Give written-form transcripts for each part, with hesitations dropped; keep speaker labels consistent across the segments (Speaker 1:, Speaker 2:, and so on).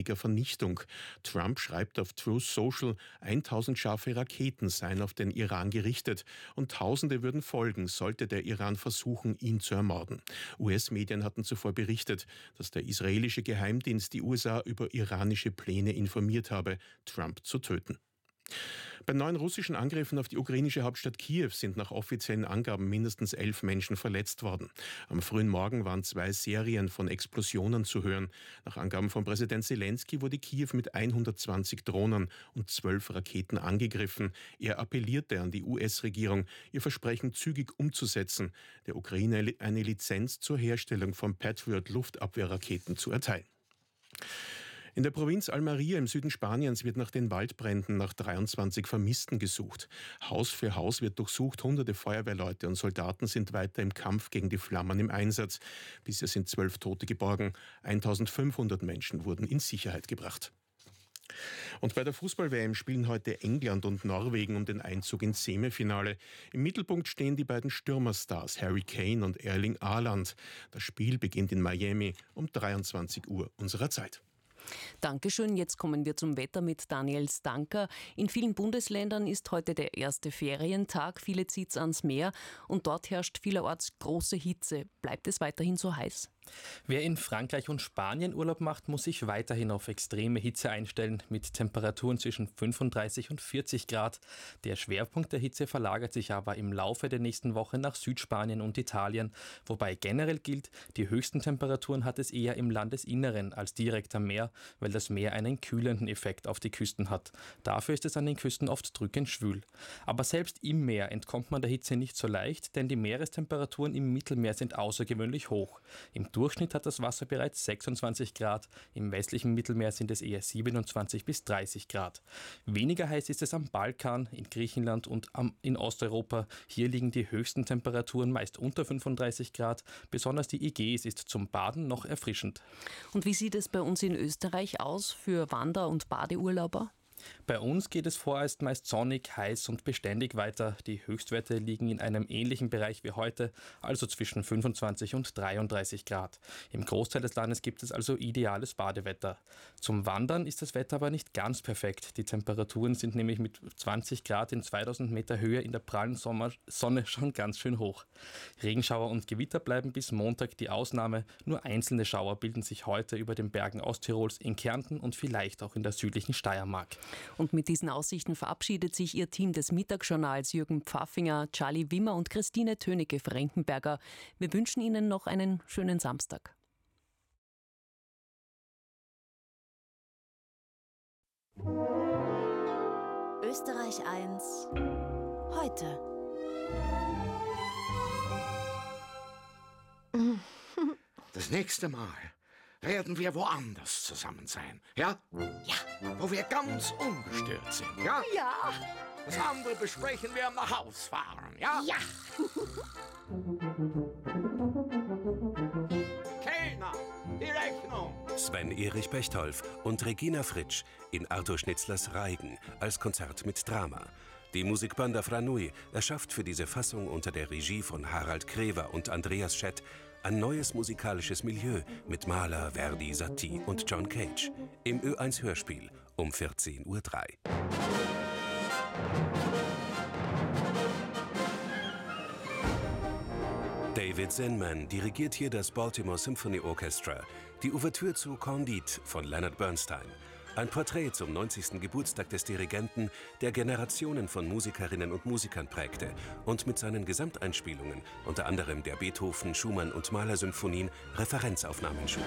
Speaker 1: Vernichtung. Trump schreibt auf Truth Social, 1000 scharfe Raketen seien auf den Iran gerichtet und Tausende würden folgen, sollte der Iran versuchen, ihn zu ermorden. US-Medien hatten zuvor berichtet, dass der israelische Geheimdienst die USA über iranische Pläne informiert habe, Trump zu töten. Bei 9 russischen Angriffen auf die ukrainische Hauptstadt Kiew sind nach offiziellen Angaben mindestens 11 Menschen verletzt worden. Am frühen Morgen waren 2 Serien von Explosionen zu hören. Nach Angaben von Präsident Zelensky wurde Kiew mit 120 Drohnen und 12 Raketen angegriffen. Er appellierte an die US-Regierung, ihr Versprechen zügig umzusetzen, der Ukraine eine Lizenz zur Herstellung von Patriot-Luftabwehrraketen zu erteilen. In der Provinz Almería im Süden Spaniens wird nach den Waldbränden nach 23 Vermissten gesucht. Haus für Haus wird durchsucht, hunderte Feuerwehrleute und Soldaten sind weiter im Kampf gegen die Flammen im Einsatz. Bisher sind 12 Tote geborgen, 1500 Menschen wurden in Sicherheit gebracht. Und bei der Fußball-WM spielen heute England und Norwegen um den Einzug ins Semifinale. Im Mittelpunkt stehen die beiden Stürmerstars Harry Kane und Erling Haaland. Das Spiel beginnt in Miami um 23 Uhr unserer Zeit.
Speaker 2: Dankeschön. Jetzt kommen wir zum Wetter mit Daniel Stanker. In vielen Bundesländern ist heute der erste Ferientag. Viele zieht's ans Meer und dort herrscht vielerorts große Hitze. Bleibt es weiterhin so heiß?
Speaker 3: Wer in Frankreich und Spanien Urlaub macht, muss sich weiterhin auf extreme Hitze einstellen, mit Temperaturen zwischen 35 und 40 Grad. Der Schwerpunkt der Hitze verlagert sich aber im Laufe der nächsten Woche nach Südspanien und Italien, wobei generell gilt, die höchsten Temperaturen hat es eher im Landesinneren als direkt am Meer, weil das Meer einen kühlenden Effekt auf die Küsten hat. Dafür ist es an den Küsten oft drückend schwül. Aber selbst im Meer entkommt man der Hitze nicht so leicht, denn die Meerestemperaturen im Mittelmeer sind außergewöhnlich hoch. Im Durchschnitt hat das Wasser bereits 26 Grad, im westlichen Mittelmeer sind es eher 27 bis 30 Grad. Weniger heiß ist es am Balkan, in Griechenland und in Osteuropa. Hier liegen die höchsten Temperaturen meist unter 35 Grad. Besonders die Ägäis ist zum Baden noch erfrischend.
Speaker 2: Und wie sieht es bei uns in Österreich aus für Wander- und Badeurlauber?
Speaker 3: Bei uns geht es vorerst meist sonnig, heiß und beständig weiter. Die Höchstwerte liegen in einem ähnlichen Bereich wie heute, also zwischen 25 und 33 Grad. Im Großteil des Landes gibt es also ideales Badewetter. Zum Wandern ist das Wetter aber nicht ganz perfekt. Die Temperaturen sind nämlich mit 20 Grad in 2000 Meter Höhe in der prallen Sonne schon ganz schön hoch. Regenschauer und Gewitter bleiben bis Montag die Ausnahme. Nur einzelne Schauer bilden sich heute über den Bergen Osttirols, in Kärnten und vielleicht auch in der südlichen Steiermark.
Speaker 2: Und mit diesen Aussichten verabschiedet sich Ihr Team des Mittagsjournals Jürgen Pfaffinger, Charlie Wimmer und Christine Tönecke-Frankenberger. Wir wünschen Ihnen noch einen schönen Samstag.
Speaker 4: Österreich 1 heute.
Speaker 5: Das nächste Mal werden wir woanders zusammen sein, ja?
Speaker 4: Ja.
Speaker 5: Wo wir ganz ungestört sind, ja?
Speaker 4: Ja.
Speaker 5: Das andere besprechen wir am Nachhausfahren, ja?
Speaker 4: Ja.
Speaker 5: Kellner, die Rechnung!
Speaker 6: Sven-Erich Bechtolf und Regina Fritsch in Arthur Schnitzlers Reigen als Konzert mit Drama. Die Musikbanda Franui erschafft für diese Fassung unter der Regie von Harald Krever und Andreas Schett ein neues musikalisches Milieu mit Mahler, Verdi, Satie und John Cage. Im Ö1 Hörspiel um 14:03 Uhr. David Zinman dirigiert hier das Baltimore Symphony Orchestra, die Ouvertüre zu Candide von Leonard Bernstein. Ein Porträt zum 90. Geburtstag des Dirigenten, der Generationen von Musikerinnen und Musikern prägte und mit seinen Gesamteinspielungen, unter anderem der Beethoven-, Schumann- und Mahler-Symphonien, Referenzaufnahmen schuf.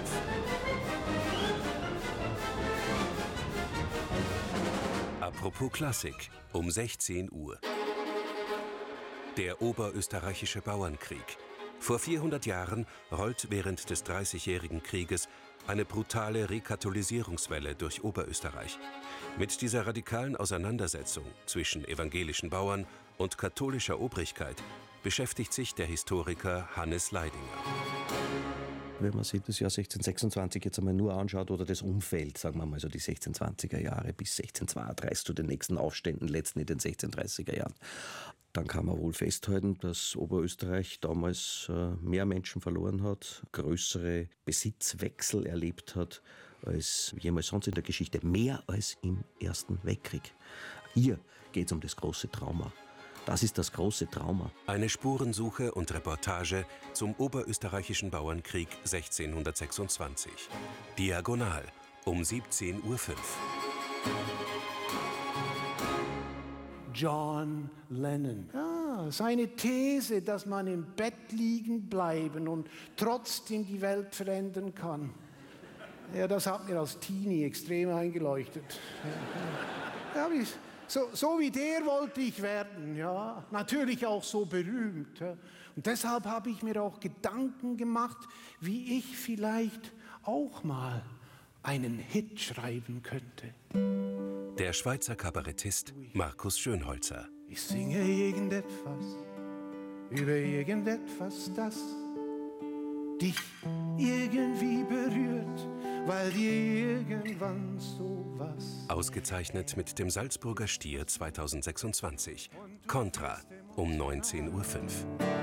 Speaker 6: Apropos Klassik, um 16 Uhr. Der oberösterreichische Bauernkrieg. Vor 400 Jahren rollt während des Dreißigjährigen Krieges eine brutale Rekatholisierungswelle durch Oberösterreich. Mit dieser radikalen Auseinandersetzung zwischen evangelischen Bauern und katholischer Obrigkeit beschäftigt sich der Historiker Hannes Leidinger.
Speaker 7: Wenn man sich das Jahr 1626 jetzt einmal nur anschaut oder das Umfeld, sagen wir mal so die 1620er Jahre bis 1632 zu den nächsten Aufständen, letzten in den 1630er Jahren, dann kann man wohl festhalten, dass Oberösterreich damals mehr Menschen verloren hat, größere Besitzwechsel erlebt hat als jemals sonst in der Geschichte, mehr als im Ersten Weltkrieg. Hier geht es um das große Trauma. Das ist das große Trauma.
Speaker 6: Eine Spurensuche und Reportage zum Oberösterreichischen Bauernkrieg 1626. Diagonal um 17:05 Uhr.
Speaker 8: John Lennon. Ja, seine These, dass man im Bett liegen bleiben und trotzdem die Welt verändern kann. Ja, das hat mir als Teenie extrem eingeleuchtet. Ja, so wie der wollte ich werden, ja. Natürlich auch so berühmt. Ja. Und deshalb habe ich mir auch Gedanken gemacht, wie ich vielleicht auch mal einen Hit schreiben könnte.
Speaker 6: Der Schweizer Kabarettist Markus Schönholzer.
Speaker 8: Ich singe irgendetwas über irgendetwas, das dich irgendwie berührt, weil dir irgendwann sowas.
Speaker 6: Ausgezeichnet mit dem Salzburger Stier 2026. Contra um 19:05 Uhr.